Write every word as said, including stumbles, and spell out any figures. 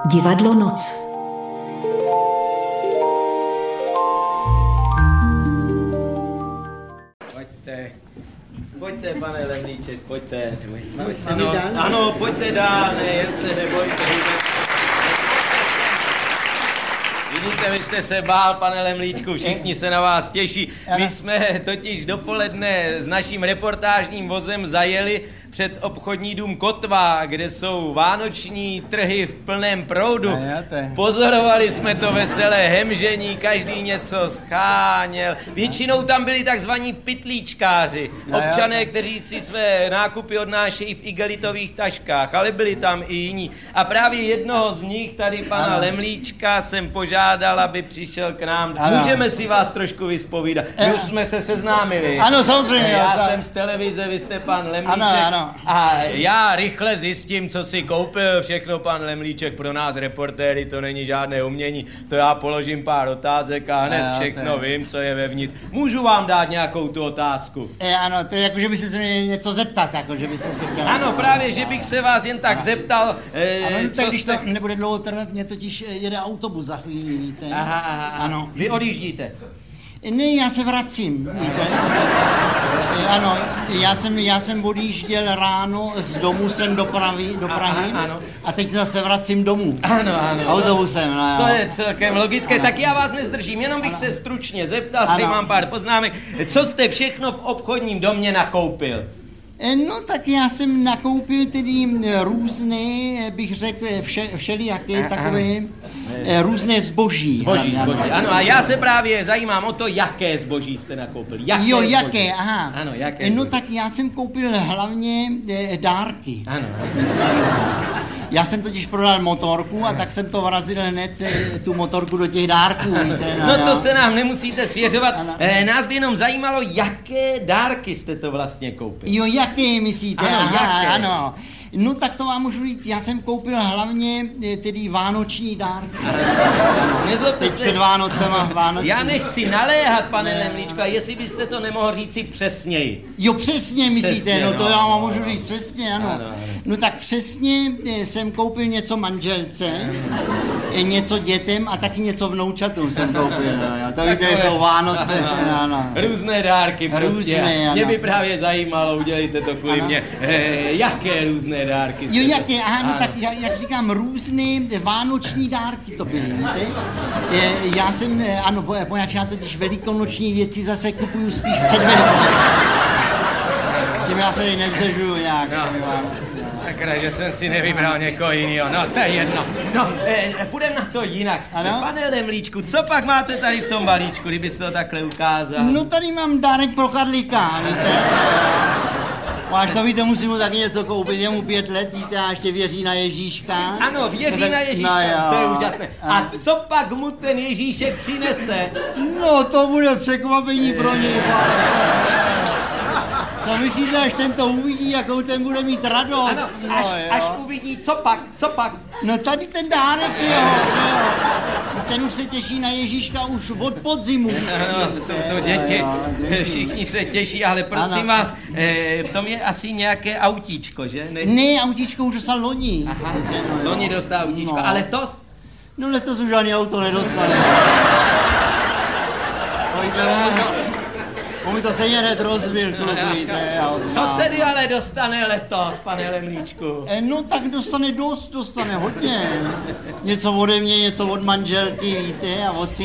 Divadlo Noc. Pojďte, pojďte, pane Lemlíček, pojďte. pojďte no, ano, pojďte dál, ne, jen se nebojte. Vidíte, vy jste se bál, pane Lemlíčku, všichni se na vás těší. My jsme totiž dopoledne s naším reportážním vozem zajeli před obchodní dům Kotva, kde jsou vánoční trhy v plném proudu. Pozorovali jsme to veselé hemžení, každý něco scháněl. Většinou tam byli takzvaní pytlíčkáři, občané, kteří si své nákupy odnášejí v igelitových taškách, ale byli tam i jiní. A právě jednoho z nich, tady pana ano. Lemlíčka, jsem požádal, aby přišel k nám. Ano. Můžeme si vás trošku vyspovídat. My už jsme se seznámili. Ano, samozřejmě. Já ano. jsem z televize, vy jste pan Lemlíček. Ano, ano. A já rychle zjistím, co si koupil všechno pan Lemlíček. Pro nás reportéry to není žádné umění. To já položím pár otázek a hned ano, všechno to je. vím, co je vevnitř. Můžu vám dát nějakou tu otázku? E, ano, to je jako, že byste se mě něco zeptat, jako, že byste se chtěl... Ano, právě, že bych se vás jen tak ano. zeptal, e, ano, tak co když jste... to nebude dlouho trvat, mě totiž jede autobus za chvíli, víte. Aha, aha, aha. Ano. Vy odjíždíte? Ne, já se vracím, víte. Ano, já jsem, já jsem odjížděl ráno z domu sem do Prahy, do Prahy Aha, ano. a teď zase vracím domů. Ano, ano. Autobusem, no, To je celkem logické, ano. Tak já vás nezdržím, jenom bych ano. se stručně zeptal, tady mám pár poznámek. Co jste všechno v obchodním domě nakoupil? No tak já jsem nakoupil tedy různé, bych řekl, vše, všelijaké takové různé zboží. Zboží, hlavně, zboží, ano. A já se právě zajímám o to, jaké zboží jste nakoupil. Jaké jo, zboží? jaké, aha. Ano, jaké No zboží? tak já jsem koupil hlavně dárky. Ano. Já jsem totiž prodal motorku a tak jsem to vrazil hned tu motorku do těch dárků. Víte, no, no to jo. se nám nemusíte svěřovat. E, nás by jenom zajímalo, jaké dárky jste to vlastně koupil. Jo, jaké myslíte? Ano, aha, jaké? ano. No tak to vám můžu říct, já jsem koupil hlavně tedy vánoční dárky. Nezlobte Teď se. před Vánocema vánoční. Já nechci naléhat, pane Lemlíčko, a jestli byste to nemohl říci přesněji. Jo, přesně myslíte, Přesně, no to no. já vám můžu říct přesně, ano. Ano, ano. No tak přesně jsem koupil něco manželce, něco dětem a taky něco vnoučatům jsem koupil. No, to víte, jsou Vánoce. Ano, ano. Různé dárky prostě. Různé, ano. Mě by právě zajímalo, udělejte to kvůli ano. mě. E, jaké různé dárky jste Jo, to... jaké, aha, no ano. tak jak, jak říkám, různé vánoční dárky to byly, víte? E, já jsem, ano, poněvadž já totiž velikonoční věci zase kupuju spíš před Velikonocí. S tím já se nezdržuju nějak. No. Sakra, že jsem si nevybral někoho jiného. No, to je jedno. No, e, půjdeme na to jinak. Ano? Pane Lemlíčku, co pak máte tady v tom balíčku, kdybyste to takhle ukázal? No tady mám dárek pro Karlíka, víte? Až to víte, musím mu taky něco koupit, je mu pět let, víte, a ještě věří na Ježíška. Ano, věří no, na Ježíška, no, to je úžasné. A co pak mu ten Ježíšek přinese? No, to bude překvapení pro něj. Co myslíte, až ten to uvidí, jakou ten bude mít radost? Ano, no, až, jo. až uvidí, co pak, co pak? No tady ten dárek, jo, jo. Ten už se těší na Ježíška už od podzimu. Ano, jsou to děti, jo, děti. Všichni se těší, ale prosím ano. vás, eh, v tom je asi nějaké autíčko, že? Ne, ne autíčko už dostal loni. Aha, no, loni dostal autíčko, no. a letos? No letos už žádný auto nedostane. On mi to stejně hned rozbil, víte. Co tedy ale dostane letos, pane Lemlíčku? E, no tak dostane dost, dostane hodně. Něco ode mě, něco od manželky, víte, a od syna.